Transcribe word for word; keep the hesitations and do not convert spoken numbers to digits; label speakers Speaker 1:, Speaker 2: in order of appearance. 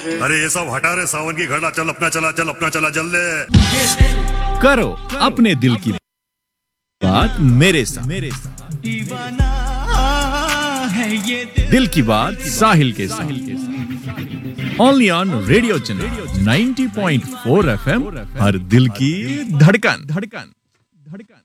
Speaker 1: अरे ये सब हटा रे, सावन की घड़ा, चल अपना चला, चल अपना चला, जल्दी
Speaker 2: करो अपने दिल की बात मेरे साथ। मेरे साथ दिल की बात साहिल के साथ, only on radio channel ninety point four F M, हर दिल की धड़कन धड़कन धड़कन।